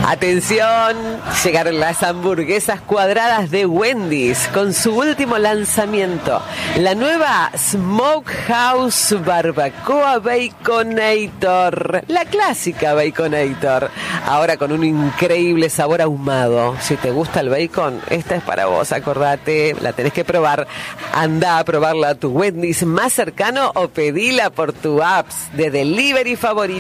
Atención, llegaron las hamburguesas cuadradas de Wendy's con su último lanzamiento, la nueva Smokehouse Barbacoa Baconator, la clásica Baconator, ahora con un increíble sabor ahumado. Si te gusta el bacon, esta es para vos, acordate, la tenés que probar. Anda a probarla a tu Wendy's más cercano o pedila por tu apps de delivery favorito.